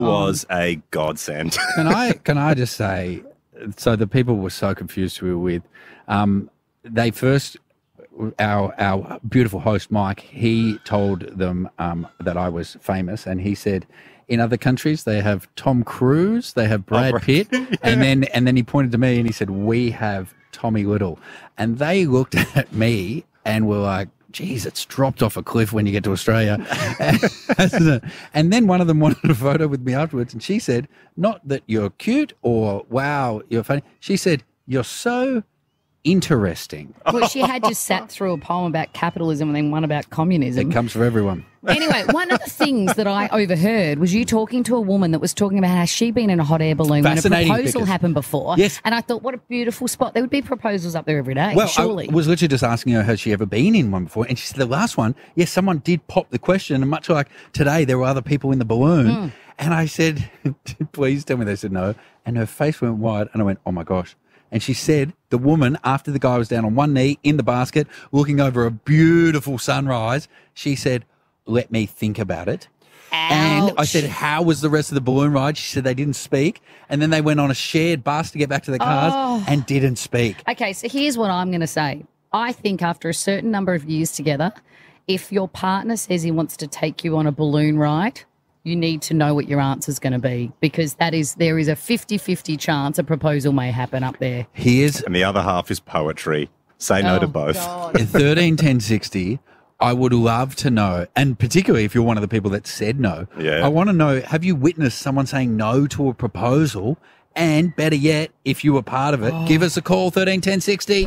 was a godsend. Can I just say, so the people were so confused who we were with. They first, our beautiful host, Mike, he told them that I was famous, and he said, in other countries, they have Tom Cruise, they have Brad Pitt, and then he pointed to me and he said, we have Tommy Little. And they looked at me and were like, geez, it's dropped off a cliff when you get to Australia. And then one of them wanted a photo with me afterwards, and she said, not that you're cute or, wow, you're funny. She said, you're so interesting. Well, she had just sat through a poem about capitalism and then one about communism. It comes for everyone. Anyway, one of the things that I overheard was you talking to a woman that was talking about how she'd been in a hot air balloon when a proposal happened before. Yes. And I thought, what a beautiful spot. There would be proposals up there every day, well, surely. I was literally just asking her, has she ever been in one before? And she said the last one, yes, someone did pop the question. And much like today, there were other people in the balloon. And I said, please tell me. They said no. And her face went wide. And I went, oh, my gosh. And she said, the woman, after the guy was down on one knee in the basket, looking over a beautiful sunrise, she said, let me think about it. Ouch. And I said, how was the rest of the balloon ride? She said they didn't speak. And then they went on a shared bus to get back to their cars and didn't speak. Okay, so here's what I'm going to say. I think after a certain number of years together, if your partner says he wants to take you on a balloon ride, you need to know what your answer's going to be, because there is a 50-50 chance a proposal may happen up there. And the other half is poetry. Say no to both. In 131060, I would love to know, and particularly if you're one of the people that said no, I want to know, have you witnessed someone saying no to a proposal? And better yet, if you were part of it, give us a call, 131060.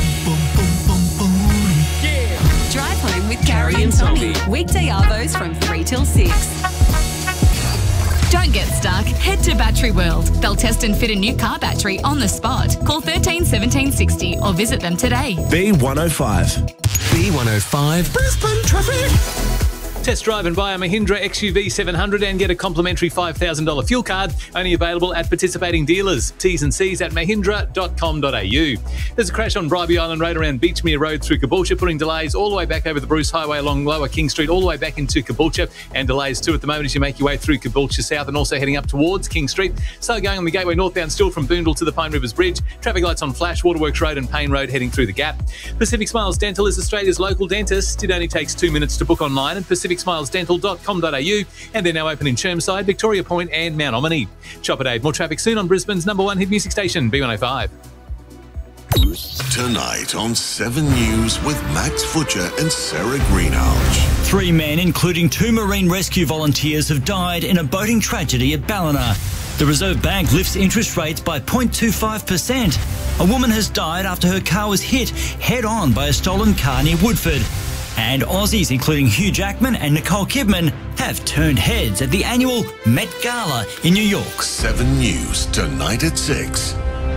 Drive home with Carrie and Tommy. Weekday arvos from 3 till 6. Don't get stuck. Head to Battery World. They'll test and fit a new car battery on the spot. Call 13 1760 or visit them today. B105. B105. Brisbane traffic. Test drive and buy a Mahindra XUV 700 and get a complimentary $5,000 fuel card. Only available at participating dealers. T's and C's at mahindra.com.au. There's a crash on Bribie Island Road around Beachmere Road through Caboolture, putting delays all the way back over the Bruce Highway along Lower King Street, all the way back into Caboolture, and delays too at the moment as you make your way through Caboolture South and also heading up towards King Street. So going on the Gateway northbound still from Boondall to the Pine Rivers Bridge. Traffic lights on Flash, Waterworks Road and Payne Road heading through the Gap. Pacific Smiles Dental is Australia's local dentist. It only takes 2 minutes to book online at pacificsmilesdental.com.au, and they're now open in Chermside, Victoria Point and Mount Ommaney. Shop at Aid. More traffic soon on Brisbane's #1 hit music station, B105. Tonight on 7 News with Max Futcher and Sarah Greenhalgh. 3 men, including 2 marine rescue volunteers, have died in a boating tragedy at Ballina. The Reserve Bank lifts interest rates by 0.25%. A woman has died after her car was hit head-on by a stolen car near Woodford. And Aussies, including Hugh Jackman and Nicole Kidman, have turned heads at the annual Met Gala in New York. 7 News, tonight at 6.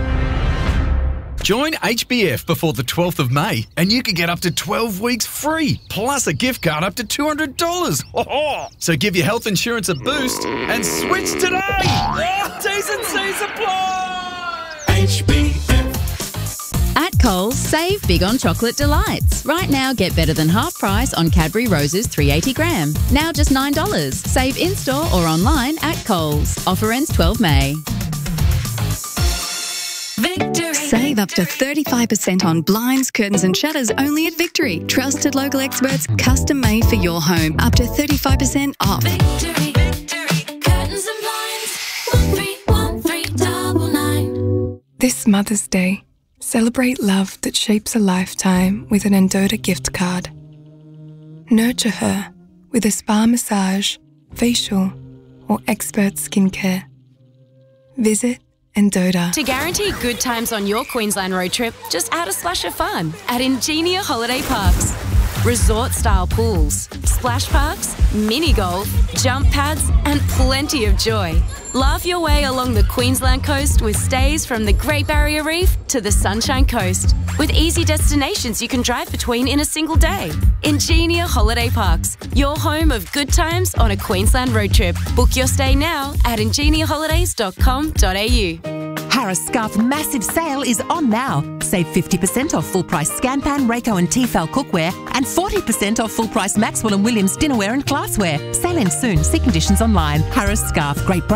Join HBF before the 12th of May and you could get up to 12 weeks free, plus a gift card up to $200. So give your health insurance a boost and switch today. T's and C's apply. HBF. At Coles, save big on chocolate delights. Right now, get better than half price on Cadbury Roses 380 gram. Now just $9. Save in-store or online at Coles. Offer ends 12 May. Victory. Save up to 35% on blinds, curtains and shutters only at Victory. Trusted local experts, custom made for your home. Up to 35% off. Victory, Victory. Curtains and blinds. 131399. This Mother's Day, celebrate love that shapes a lifetime with an Endota gift card. Nurture her with a spa massage, facial or expert skincare. Visit Endota. To guarantee good times on your Queensland road trip, just add a splash of fun at Ingenia Holiday Parks. Resort-style pools, splash parks, mini golf, jump pads and plenty of joy. Laugh your way along the Queensland coast with stays from the Great Barrier Reef to the Sunshine Coast, with easy destinations you can drive between in a single day. Ingenia Holiday Parks, your home of good times on a Queensland road trip. Book your stay now at ingeniaholidays.com.au. Harris Scarf massive sale is on now. Save 50% off full price Scanpan, Rayco and Tefal cookware and 40% off full price Maxwell and Williams dinnerware and glassware. Sale ends soon. See conditions online. Harris Scarf, great